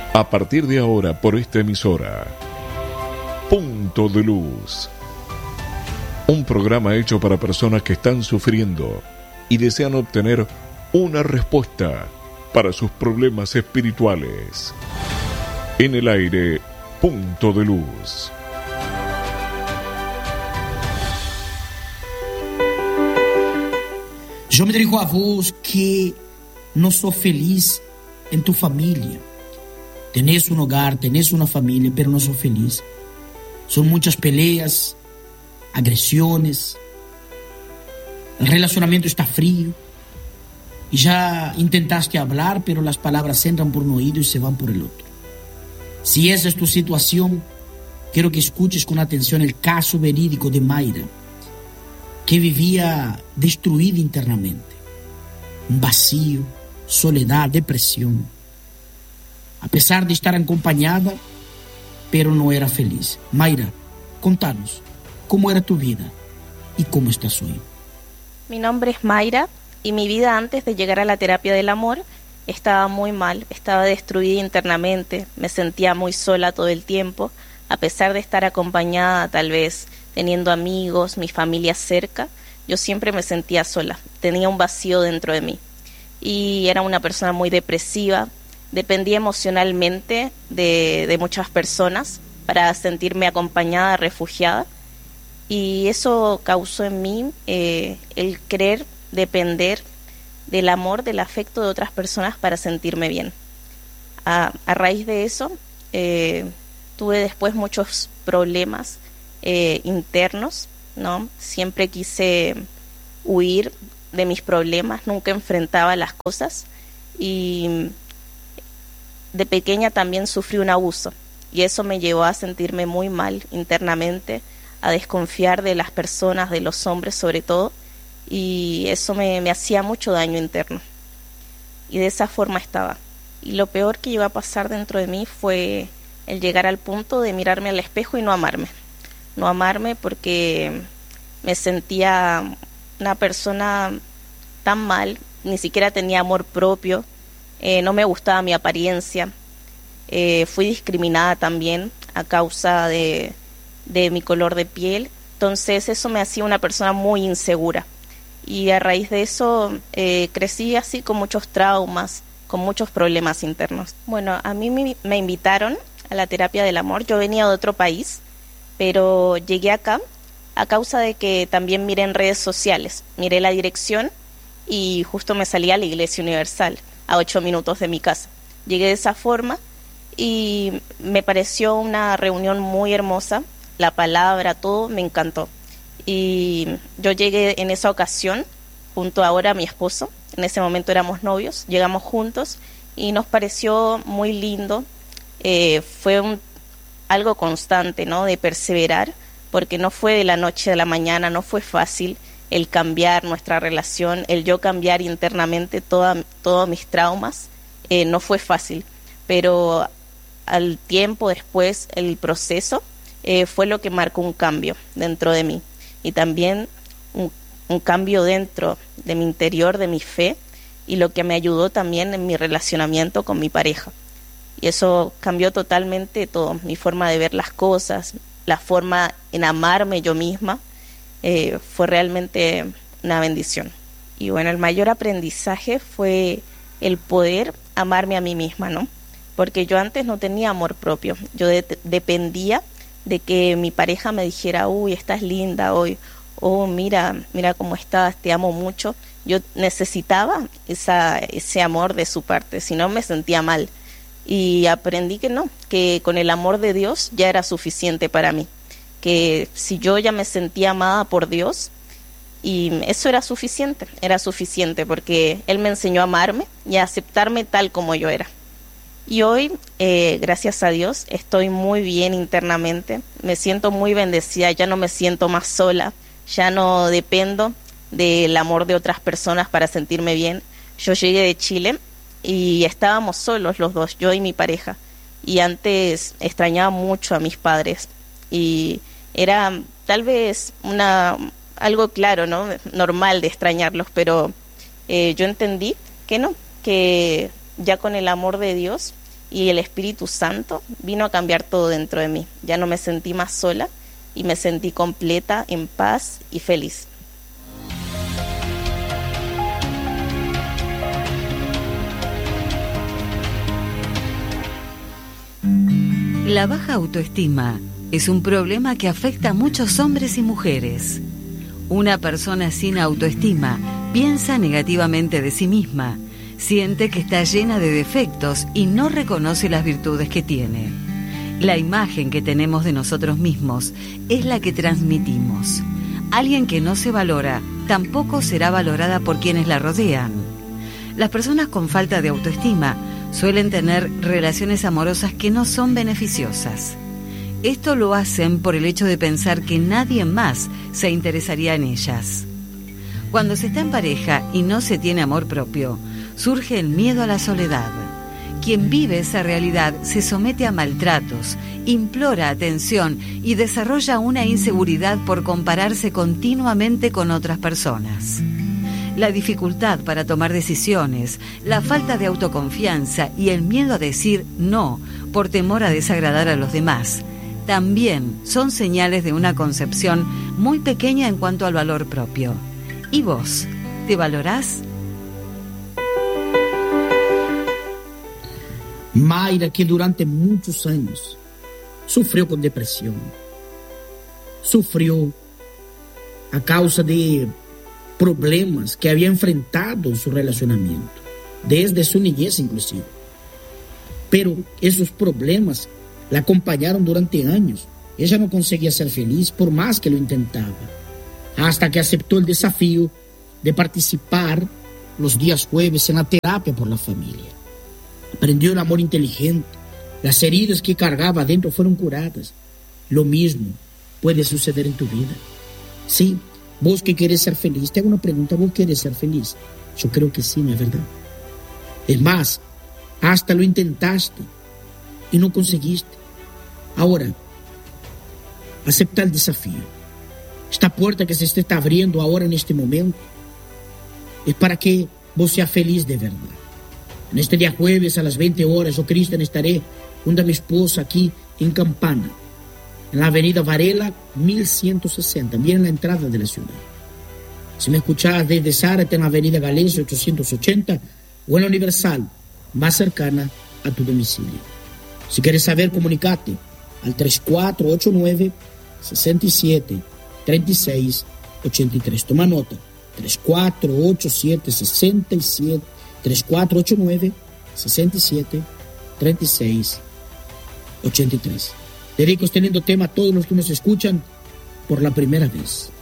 A partir de ahora, por esta emisora, Punto de Luz. Un programa hecho para personas que están sufriendo y desean obtener una respuesta para sus problemas espirituales. En el aire, Punto de Luz. Yo me dirijo a vos que no sos feliz en tu familia. Tenés un hogar, tenés una familia, pero no sos feliz. Son muchas peleas, agresiones. El relacionamiento está frío. Y ya intentaste hablar, pero las palabras entran por un oído y se van por el otro. Si esa es tu situación, quiero que escuches con atención el caso verídico de Mayra, que vivía destruida internamente. Un vacío, soledad, depresión. A pesar de estar acompañada, pero no era feliz. Mayra, contanos, ¿cómo era tu vida y cómo estás hoy? Mi nombre es Mayra y mi vida antes de llegar a la terapia del amor estaba muy mal, estaba destruida internamente, me sentía muy sola todo el tiempo, a pesar de estar acompañada, tal vez teniendo amigos, mi familia cerca, yo siempre me sentía sola, tenía un vacío dentro de mí y era una persona muy depresiva. Dependía emocionalmente de muchas personas para sentirme acompañada, refugiada. Y eso causó en mí el querer depender del amor, del afecto de otras personas para sentirme bien. A raíz de eso, tuve después muchos problemas internos, ¿no? Siempre quise huir de mis problemas, nunca enfrentaba las cosas y de pequeña también sufrí un abuso y eso me llevó a sentirme muy mal internamente, a desconfiar de las personas, de los hombres sobre todo, y eso me hacía mucho daño interno. Y de esa forma estaba. Y lo peor que iba a pasar dentro de mí fue el llegar al punto de mirarme al espejo y no amarme. No amarme porque me sentía una persona tan mal, ni siquiera tenía amor propio. No me gustaba mi apariencia, fui discriminada también a causa de mi color de piel, entonces eso me hacía una persona muy insegura y a raíz de eso crecí así con muchos traumas, con muchos problemas internos. Bueno, a mí me invitaron a la terapia del amor, yo venía de otro país, pero llegué acá a causa de que también miré en redes sociales, miré la dirección y justo me salía a la Iglesia Universal, a 8 minutos de mi casa. Llegué de esa forma y me pareció una reunión muy hermosa, la palabra, todo me encantó. Y yo llegué en esa ocasión junto ahora a mi esposo, en ese momento éramos novios, llegamos juntos y nos pareció muy lindo, fue algo constante, ¿no? De perseverar, porque no fue de la noche a la mañana, no fue fácil el cambiar nuestra relación, el yo cambiar internamente todos mis traumas, no fue fácil, pero al tiempo después, el proceso fue lo que marcó un cambio dentro de mí y también un cambio dentro de mi interior, de mi fe y lo que me ayudó también en mi relacionamiento con mi pareja. Y eso cambió totalmente todo, mi forma de ver las cosas, la forma en amarme yo misma. Fue realmente una bendición. Y bueno, el mayor aprendizaje fue el poder amarme a mí misma, ¿no? Porque yo antes no tenía amor propio. Yo dependía de que mi pareja me dijera, uy, estás linda hoy, oh, mira cómo estás, te amo mucho. Yo necesitaba ese amor de su parte, si no me sentía mal. Y aprendí que no, que con el amor de Dios ya era suficiente para mí. Que si yo ya me sentía amada por Dios, y eso era suficiente porque Él me enseñó a amarme y a aceptarme tal como yo era. Y hoy, gracias a Dios, estoy muy bien internamente, me siento muy bendecida, ya no me siento más sola, ya no dependo del amor de otras personas para sentirme bien. Yo llegué de Chile y estábamos solos los dos, yo y mi pareja, y antes extrañaba mucho a mis padres y era tal vez algo claro, ¿no? Normal de extrañarlos, pero yo entendí que no, que ya con el amor de Dios y el Espíritu Santo vino a cambiar todo dentro de mí. Ya no me sentí más sola y me sentí completa, en paz y feliz. La baja autoestima es un problema que afecta a muchos hombres y mujeres. Una persona sin autoestima piensa negativamente de sí misma, siente que está llena de defectos y no reconoce las virtudes que tiene. La imagen que tenemos de nosotros mismos es la que transmitimos. Alguien que no se valora tampoco será valorada por quienes la rodean. Las personas con falta de autoestima suelen tener relaciones amorosas que no son beneficiosas. Esto lo hacen por el hecho de pensar que nadie más se interesaría en ellas. Cuando se está en pareja y no se tiene amor propio, surge el miedo a la soledad. Quien vive esa realidad se somete a maltratos, implora atención y desarrolla una inseguridad por compararse continuamente con otras personas. La dificultad para tomar decisiones, la falta de autoconfianza y el miedo a decir no por temor a desagradar a los demás también son señales de una concepción muy pequeña en cuanto al valor propio. ¿Y vos? ¿Te valorás? Mayra, que durante muchos años sufrió con depresión, sufrió a causa de problemas que había enfrentado en su relacionamiento, desde su niñez inclusive. Pero esos problemas la acompañaron durante años. Ella no conseguía ser feliz por más que lo intentaba, hasta que aceptó el desafío de participar los días jueves en la terapia por la familia. Aprendió el amor inteligente. Las heridas que cargaba adentro fueron curadas. Lo mismo puede suceder en tu vida. Sí, vos que querés ser feliz, te hago una pregunta: ¿vos querés ser feliz? Yo creo que sí, ¿no es verdad? Es más, hasta lo intentaste y no conseguiste. Ahora, acepta el desafío. Esta puerta que se está abriendo ahora en este momento es para que vos seas feliz de verdad. En este día jueves a las 20 horas, yo, Cristian, estaré junto a mi esposa aquí en Campana, en la avenida Varela 1160, bien en la entrada de la ciudad. Si me escuchás desde Zárate, en la avenida Galecia 880 o en la Universal, más cercana a tu domicilio. Si quieres saber, comunicate al 3489-67-36-83. Toma nota: 3489-67-36-83. Dedico este lindo tema a todos los que nos escuchan por la primera vez.